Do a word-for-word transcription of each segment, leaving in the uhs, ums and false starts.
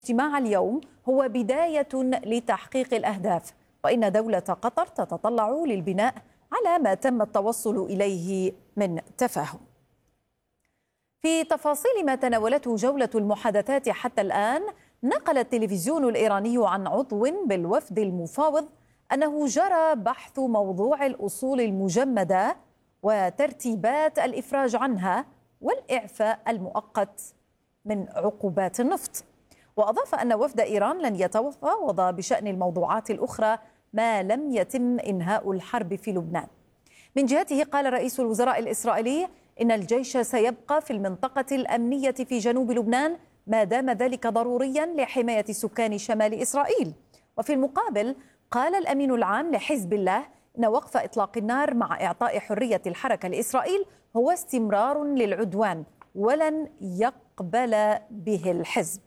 اجتماع اليوم هو بداية لتحقيق الأهداف، وإن دولة قطر تتطلع للبناء على ما تم التوصل إليه من تفاهم. في تفاصيل ما تناولته جولة المحادثات حتى الآن، نقل التلفزيون الإيراني عن عضو بالوفد المفاوض أنه جرى بحث موضوع الأصول المجمدة وترتيبات الإفراج عنها والإعفاء المؤقت من عقوبات النفط. وأضاف أن وفد إيران لن يتفاوض بشأن الموضوعات الأخرى ما لم يتم إنهاء الحرب في لبنان. من جهته قال رئيس الوزراء الإسرائيلي إن الجيش سيبقى في المنطقة الأمنية في جنوب لبنان ما دام ذلك ضروريا لحماية سكان شمال إسرائيل. وفي المقابل قال الأمين العام لحزب الله إن وقف إطلاق النار مع إعطاء حرية الحركة لإسرائيل هو استمرار للعدوان ولن يقبل به الحزب.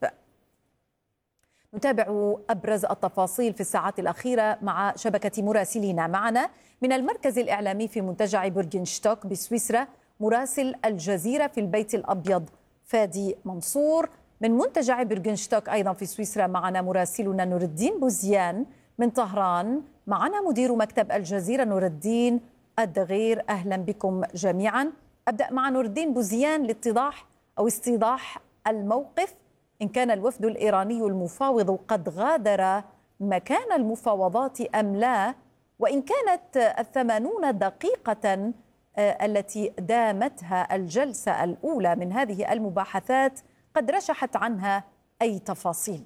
نتابع أبرز التفاصيل في الساعات الأخيرة مع شبكة مراسلينا. معنا من المركز الإعلامي في منتجع بورغنشتوك بسويسرا مراسل الجزيرة في البيت الأبيض فادي منصور. من منتجع بورغنشتوك أيضا في سويسرا معنا مراسلنا نور الدين بوزيان. من طهران معنا مدير مكتب الجزيرة نور الدين الدغير. أهلا بكم جميعا. أبدأ مع نور الدين بوزيان لاتضاح أو استيضاح الموقف، إن كان الوفد الإيراني المفاوض قد غادر مكان المفاوضات أم لا، وإن كانت الثمانون دقيقة التي دامتها الجلسة الأولى من هذه المباحثات قد رشحت عنها أي تفاصيل.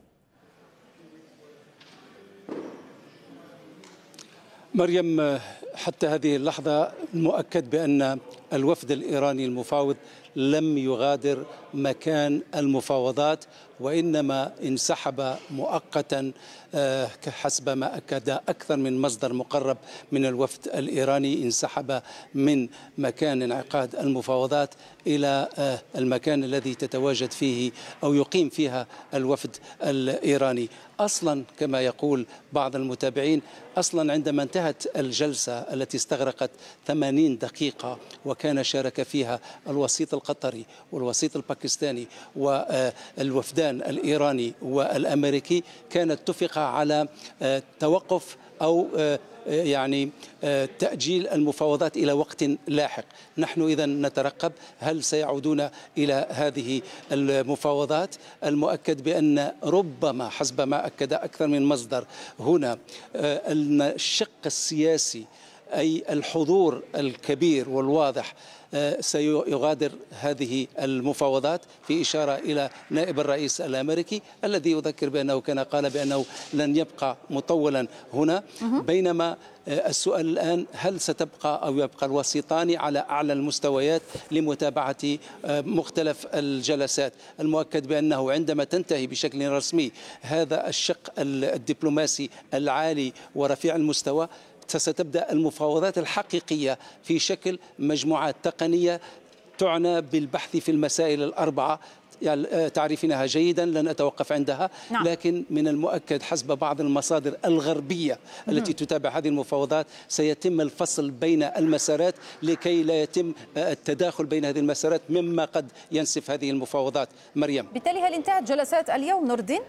مريم، حتى هذه اللحظة مؤكد بأن الوفد الإيراني المفاوض لم يغادر مكان المفاوضات، وإنما انسحب مؤقتا حسب ما أكد أكثر من مصدر مقرب من الوفد الإيراني. انسحب من مكان انعقاد المفاوضات إلى المكان الذي تتواجد فيه أو يقيم فيها الوفد الإيراني. أصلا كما يقول بعض المتابعين، أصلا عندما انتهت الجلسة التي استغرقت ثمانين دقيقة وكان شارك فيها الوسيط القطري والوسيط الباكستاني والوفدان الإيراني والأمريكي، كانت اتفق على توقف أو يعني تأجيل المفاوضات إلى وقت لاحق. نحن إذا نترقب هل سيعودون إلى هذه المفاوضات. المؤكد بأن ربما حسب ما أكد أكثر من مصدر هنا أن الشق السياسي أي الحضور الكبير والواضح سيغادر هذه المفاوضات، في إشارة إلى نائب الرئيس الأمريكي الذي يذكر بأنه كان قال بأنه لن يبقى مطولا هنا. بينما السؤال الآن هل ستبقى أو يبقى الوسيطان على أعلى المستويات لمتابعة مختلف الجلسات. المؤكد بأنه عندما تنتهي بشكل رسمي هذا الشق الدبلوماسي العالي ورفيع المستوى، ستبدأ المفاوضات الحقيقية في شكل مجموعات تقنية تعنى بالبحث في المسائل الأربعة. يعني تعرفينها جيدا، لن أتوقف عندها. نعم. لكن من المؤكد حسب بعض المصادر الغربية التي تتابع هذه المفاوضات سيتم الفصل بين المسارات لكي لا يتم التداخل بين هذه المسارات مما قد ينسف هذه المفاوضات. مريم، بالتالي هل انتهت جلسات اليوم نور الدين؟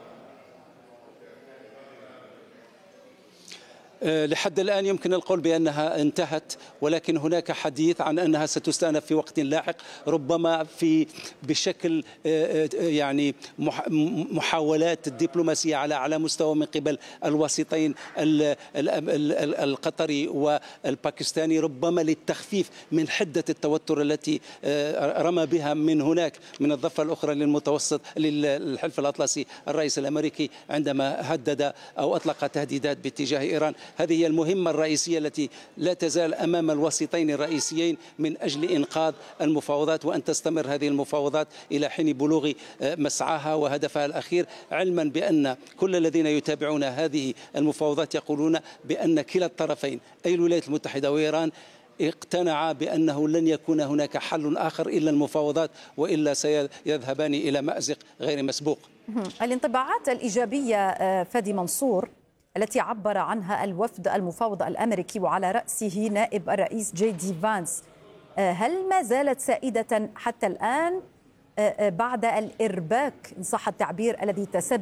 لحد الآن يمكن القول بأنها انتهت، ولكن هناك حديث عن أنها ستستأنف في وقت لاحق، ربما في بشكل يعني محاولات دبلوماسية على أعلى مستوى من قبل الوسيطين القطري والباكستاني، ربما للتخفيف من حدة التوتر التي رمى بها من هناك من الضفة الأخرى للمتوسط للحلف الأطلسي الرئيس الأمريكي عندما هدد أو أطلق تهديدات باتجاه إيران. هذه هي المهمة الرئيسية التي لا تزال أمام الوسيطين الرئيسيين من أجل إنقاذ المفاوضات وأن تستمر هذه المفاوضات إلى حين بلوغ مسعاها وهدفها الأخير، علما بأن كل الذين يتابعون هذه المفاوضات يقولون بأن كلا الطرفين أي الولايات المتحدة وإيران اقتنع بأنه لن يكون هناك حل آخر إلا المفاوضات، وإلا سيذهبان إلى مأزق غير مسبوق. الانطباعات الإيجابية فادي منصور التي عبر عنها الوفد المفاوض الأمريكي وعلى رأسه نائب الرئيس جي دي فانس، هل ما زالت سائدة حتى الآن بعد الإرباك إن صح التعبير الذي تسبب